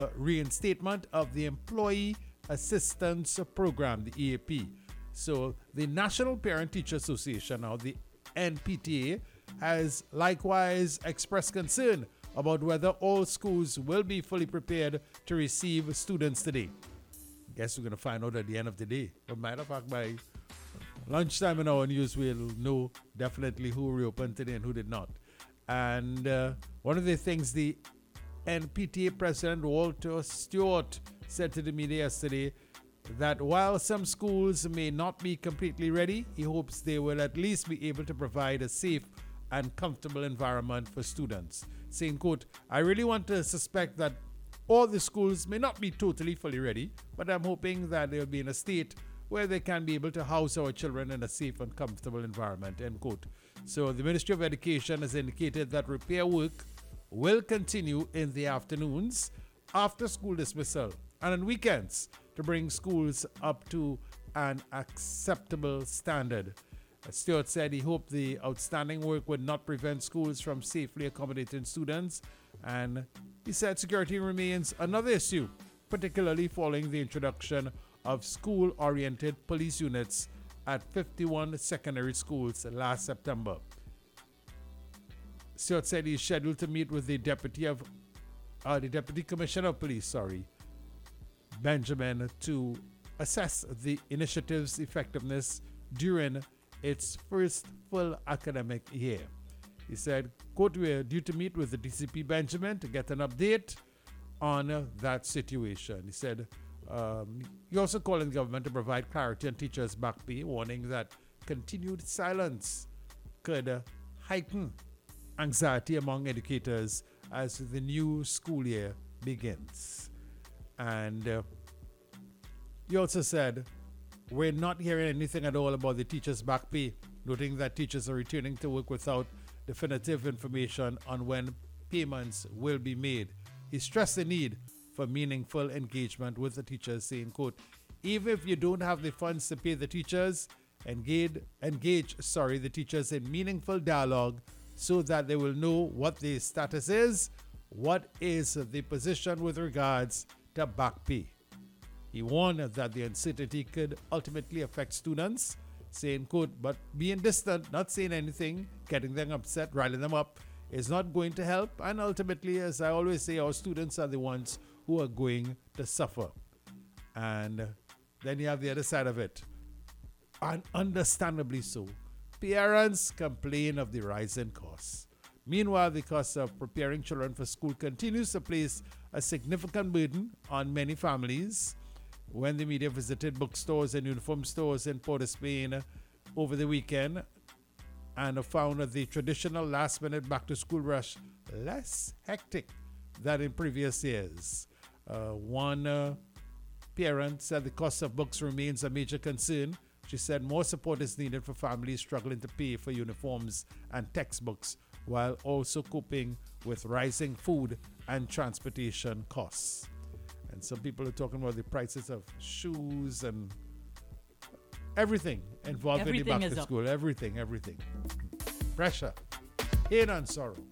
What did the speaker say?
reinstatement of the Employee Assistance Program, the EAP. So the National Parent Teacher Association, or the NPTA, has likewise expressed concern about whether all schools will be fully prepared to receive students today. Guess we're going to find out at the end of the day. As a matter of fact, by lunchtime in our news, we'll know definitely who reopened today and who did not. And one of the things the NPTA President Walter Stewart said to the media yesterday, that while some schools may not be completely ready, he hopes they will at least be able to provide a safe and comfortable environment for students. Saying, quote, I really want to suspect that all the schools may not be totally fully ready, but I'm hoping that they'll be in a state where they can be able to house our children in a safe and comfortable environment, end quote. So the Ministry of Education has indicated that repair work will continue in the afternoons after school dismissal and on weekends to bring schools up to an acceptable standard. Stewart said he hoped the outstanding work would not prevent schools from safely accommodating students, and he said security remains another issue, particularly following the introduction of school-oriented police units at 51 secondary schools last September. Stewart said he's scheduled to meet with the Deputy Commissioner of Police, Benjamin, to assess the initiative's effectiveness during its first full academic year. He said, quote, we're due to meet with the DCP Benjamin to get an update on that situation. He said, he also called on the government to provide clarity on teachers' back pay, warning that continued silence could heighten anxiety among educators as the new school year begins. And he also said, we're not hearing anything at all about the teachers' back pay, noting that teachers are returning to work without definitive information on when payments will be made. He stressed the need for meaningful engagement with the teachers, saying, quote, even if you don't have the funds to pay the teachers, engage the teachers in meaningful dialogue so that they will know what the status is, what is the position with regards to back pay. He warned that the uncertainty could ultimately affect students, saying, quote, but being distant, not saying anything, getting them upset, riling them up, is not going to help. And ultimately, as I always say, our students are the ones who are going to suffer. And then you have the other side of it. And understandably so, parents complain of the rising costs. Meanwhile, the cost of preparing children for school continues to place a significant burden on many families. When the media visited bookstores and uniform stores in Port of Spain over the weekend and found the traditional last-minute back-to-school rush less hectic than in previous years. One parent said the cost of books remains a major concern. She said more support is needed for families struggling to pay for uniforms and textbooks while also coping with rising food and transportation costs. And some people are talking about the prices of shoes and everything involved in the back to school. Everything. Pressure, pain and sorrow.